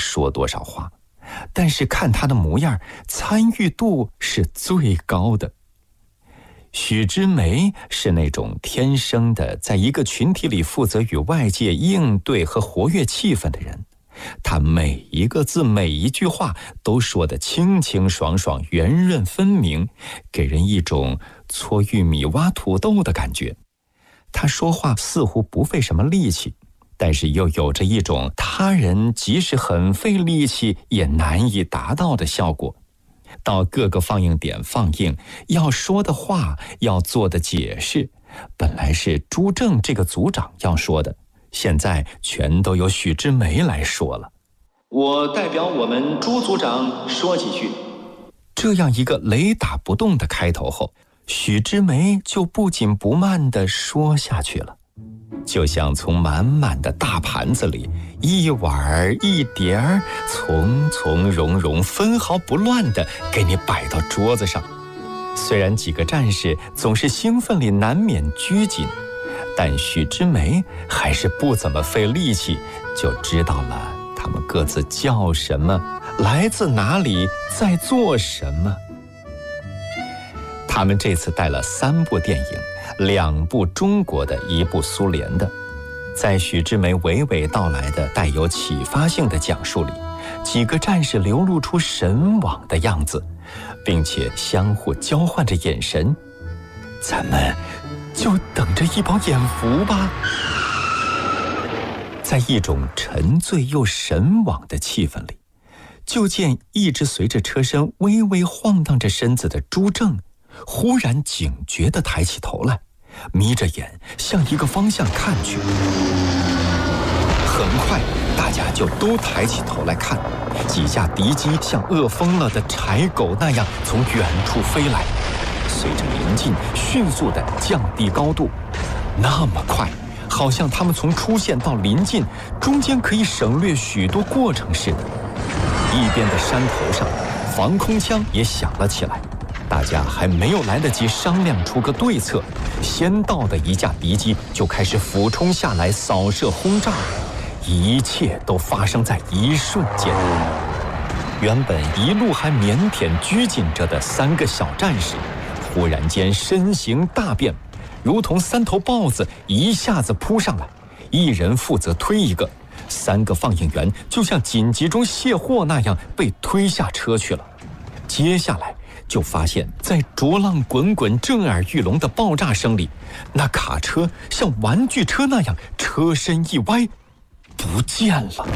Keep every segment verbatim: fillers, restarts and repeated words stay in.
说多少话，但是看他的模样，参与度是最高的。许知梅是那种天生的在一个群体里负责与外界应对和活跃气氛的人，他每一个字每一句话都说得清清爽爽，圆润分明，给人一种搓玉米挖土豆的感觉。他说话似乎不费什么力气，但是又有着一种他人即使很费力气也难以达到的效果。到各个放映点放映，要说的话，要做的解释，本来是朱正这个组长要说的，现在全都由许知梅来说了。 我代表我们朱组长说几句。 这样一个雷打不动的开头后，许知梅就不紧不慢地说下去了，就像从满满的大盘子里一碗一碟儿从从容容分毫不乱地给你摆到桌子上。虽然几个战士总是兴奋里难免拘谨，但许知梅还是不怎么费力气就知道了他们各自叫什么，来自哪里，在做什么。他们这次带了三部电影，两部中国的，一部苏联的。在许知梅娓娓道来的带有启发性的讲述里，几个战士流露出神往的样子，并且相互交换着眼神。咱们就等着一饱眼福吧。在一种沉醉又神往的气氛里，就见一直随着车身微微晃荡着身子的朱正忽然警觉地抬起头来，眯着眼向一个方向看去。很快大家就都抬起头来看，几架敌机像饿疯了的柴狗那样从远处飞来，随着临近迅速地降低高度，那么快，好像他们从出现到临近中间可以省略许多过程似的。一边的山头上防空枪也响了起来，大家还没有来得及商量出个对策，先到的一架敌机就开始俯冲下来扫射轰炸，一切都发生在一瞬间。原本一路还腼腆拘谨着的三个小战士，忽然间身形大变，如同三头豹子一下子扑上来，一人负责推一个，三个放映员就像紧急中卸货那样被推下车去了。接下来就发现在浊浪滚滚震耳欲聋的爆炸声里，那卡车像玩具车那样车身一歪不见了。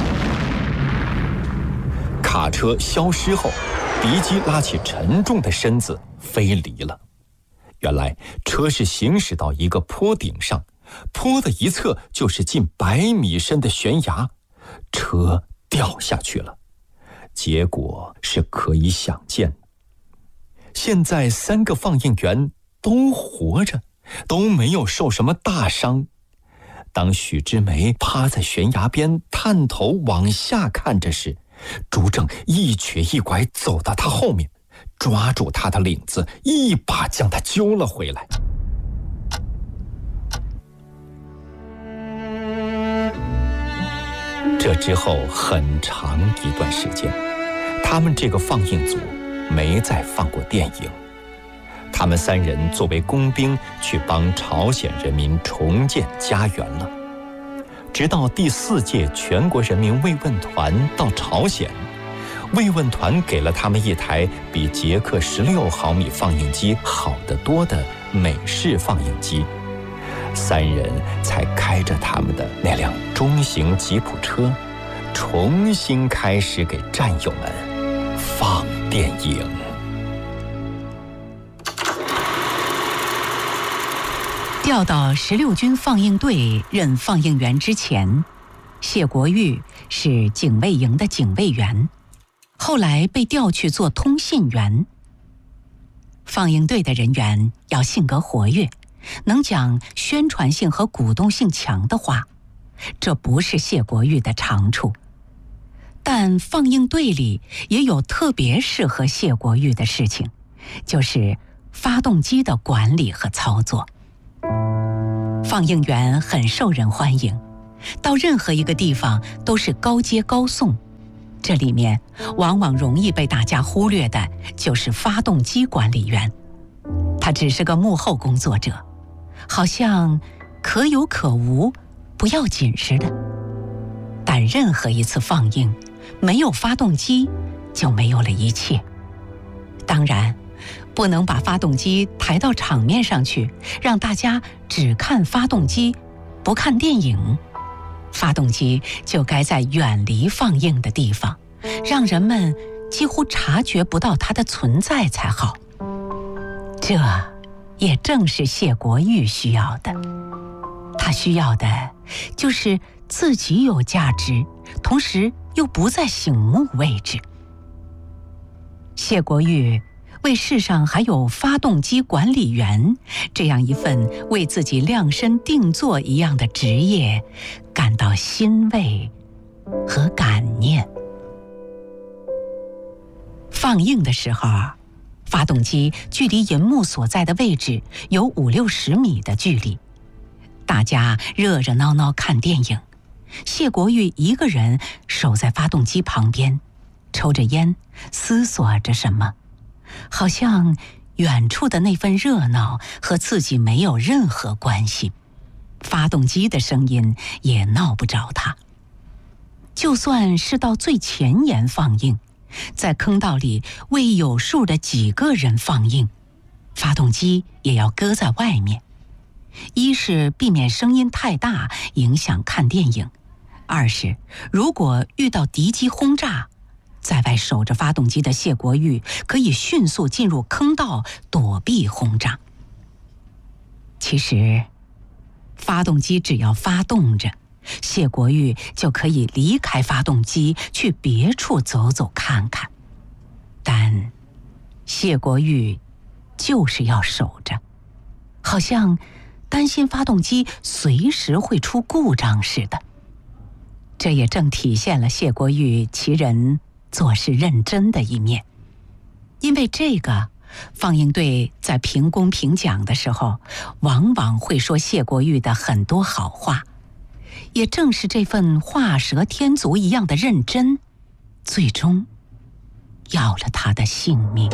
卡车消失后，敌机拉起沉重的身子飞离了。原来车是行驶到一个坡顶上，坡的一侧就是近百米深的悬崖，车掉下去了。结果是可以想见。现在三个放映员都活着，都没有受什么大伤。当许知梅趴在悬崖边探头往下看着时，朱正一瘸一拐走到他后面，抓住他的领子，一把将他揪了回来。这之后很长一段时间，他们这个放映组没再放过电影。他们三人作为工兵去帮朝鲜人民重建家园了。直到第四届全国人民慰问团到朝鲜，慰问团给了他们一台比捷克十六毫米放映机好得多的美式放映机，三人才开着他们的那辆中型吉普车，重新开始给战友们放电影。 调到十六军放映队任放映员之前，谢国玉是警卫营的警卫员，后来被调去做通信员。放映队的人员要性格活跃，能讲宣传性和鼓动性强的话，这不是谢国玉的长处。但放映队里也有特别适合谢国玉的事情，就是发动机的管理和操作。放映员很受人欢迎，到任何一个地方都是高接高送， 这里面往往容易被大家忽略的就是发动机管理员，他只是个幕后工作者，好像可有可无，不要紧似的。但任何一次放映，没有发动机就没有了一切。当然，不能把发动机抬到场面上去，让大家只看发动机，不看电影。发动机就该在远离放映的地方，让人们几乎察觉不到它的存在才好。这也正是谢国钰需要的。他需要的就是自己有价值，同时又不在醒目位置。谢国钰为世上还有发动机管理员这样一份为自己量身定做一样的职业感到欣慰和感念。放映的时候，发动机距离银幕所在的位置有五六十米的距离，大家热热闹闹看电影，谢国钰一个人守在发动机旁边，抽着烟，思索着什么，好像远处的那份热闹和自己没有任何关系，发动机的声音也闹不着他。就算是到最前沿放映，在坑道里为有数的几个人放映，发动机也要搁在外面。一是避免声音太大影响看电影，二是如果遇到敌机轰炸，在外守着发动机的谢国钰可以迅速进入坑道躲避轰炸。其实发动机只要发动着，谢国钰就可以离开发动机去别处走走看看，但谢国钰就是要守着，好像担心发动机随时会出故障似的。这也正体现了谢国钰其人做事认真的一面。因为这个，放映队在评功评奖的时候，往往会说谢国钰的很多好话。也正是这份画蛇添足一样的认真，最终要了他的性命。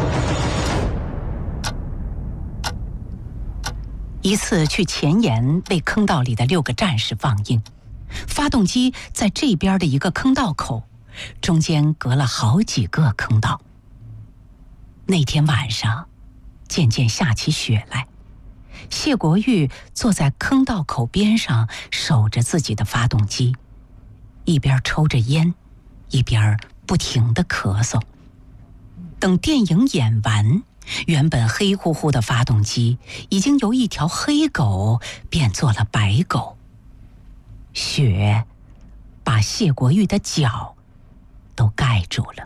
一次去前沿为坑道里的六个战士放映，发动机在这边的一个坑道口，中间隔了好几个坑道。那天晚上渐渐下起雪来，谢国钰坐在坑道口边上守着自己的发动机，一边抽着烟，一边不停地咳嗽。等电影演完，原本黑乎乎的发动机已经由一条黑狗变作了白狗，雪把谢国钰的脚都盖住了。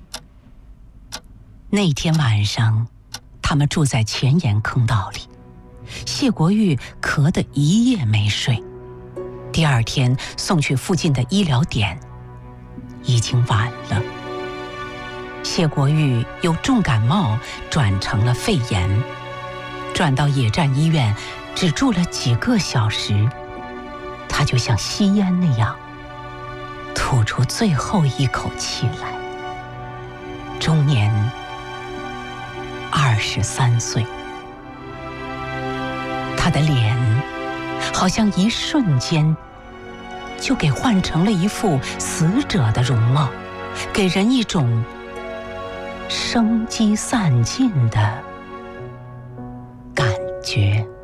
那天晚上，他们住在前沿坑道里，谢国钰咳得一夜没睡。第二天送去附近的医疗点，已经晚了。谢国钰由重感冒转成了肺炎，转到野战医院只住了几个小时，他就像吸烟那样吐出最后一口气来，终年二十三岁。他的脸好像一瞬间就给换成了一副死者的容貌，给人一种生机散尽的感觉。